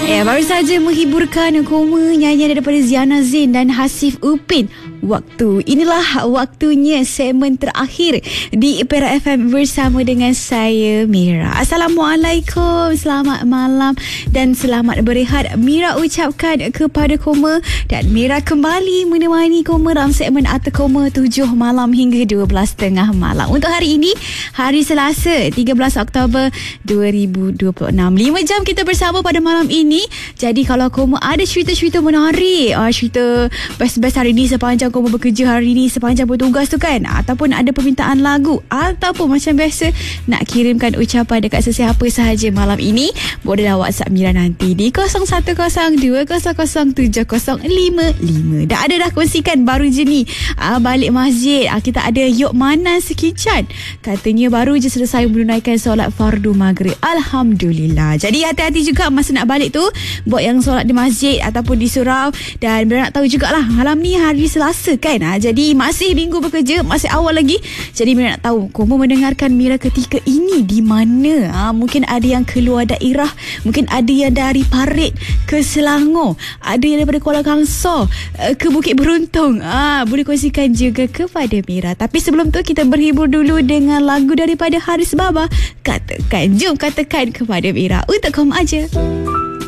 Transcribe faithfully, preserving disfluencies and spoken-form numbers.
Eh, baru saja menghiburkan koma nyanyian daripada Ziana Zain dan Hasif Upin. Waktu. Inilah waktunya segmen terakhir di Perak F M bersama dengan saya, Mira. Assalamualaikum, selamat malam dan selamat berehat. Mira ucapkan kepada koma dan Mira kembali menemani koma dalam segmen Arti Koma tujuh malam hingga dua belas tiga puluh malam. Untuk hari ini, hari Selasa, tiga belas Oktober dua ribu dua puluh enam. lima jam kita bersama pada malam ini. Jadi kalau koma ada cerita-cerita menarik, uh, cerita best-best hari ini sepanjang koma bekerja hari ini, sepanjang bertugas tu kan, ataupun ada permintaan lagu, ataupun macam biasa nak kirimkan ucapan dekat sesiapa sahaja malam ini, bolehlah WhatsApp Mira nanti di kosong satu kosong dua kosong kosong tujuh kosong lima lima. Dah ada dah kongsikan baru je ni uh, balik masjid. uh, Kita ada Yok Manan Sekican, katanya baru je selesai menunaikan solat fardu maghrib. Alhamdulillah. Jadi hati-hati juga masa nak balik tu, buat yang solat di masjid ataupun di surau. Dan Mira nak tahu jugalah, malam ni hari Selasa kan, ha? Jadi masih minggu bekerja, masih awal lagi. Jadi Mira nak tahu kamu mendengarkan Mira ketika ini di mana. ha? Mungkin ada yang keluar daerah, mungkin ada yang dari Parit ke Selangor, ada yang daripada Kuala Kangsar ke Bukit Beruntung. ha, Boleh kongsikan juga kepada Mira. Tapi sebelum tu kita berhibur dulu dengan lagu daripada Haris Baba. Katakan, jom katakan kepada Mira. Untuk kamu aja.